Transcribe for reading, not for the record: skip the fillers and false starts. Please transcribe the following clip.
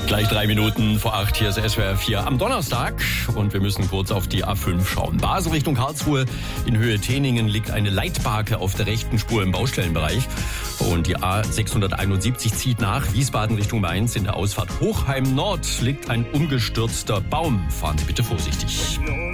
Gleich 3 Minuten vor 8, hier ist SWR 4 am Donnerstag und wir müssen kurz auf die A5 schauen. Basel Richtung Karlsruhe in Höhe Teningen liegt eine Leitbarke auf der rechten Spur im Baustellenbereich und die A671 zieht nach Wiesbaden Richtung Mainz. In der Ausfahrt Hochheim Nord liegt ein umgestürzter Baum. Fahren Sie bitte vorsichtig.